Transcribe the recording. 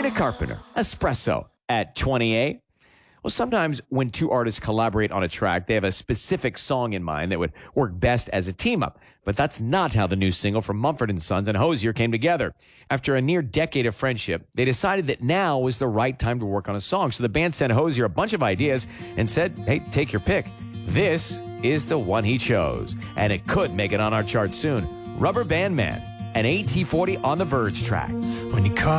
Sabrina Carpenter, Espresso, at 28. Well, sometimes when two artists collaborate on a track, they have a specific song in mind that would work best as a team-up. But that's not how the new single from Mumford & Sons and Hozier came together. After a near decade of friendship, they decided that now was the right time to work on a song. So the band sent Hozier a bunch of ideas and said, hey, take your pick. This is the one he chose, and it could make it on our chart soon. Rubber Band Man, an AT40 on the Verge track. When you call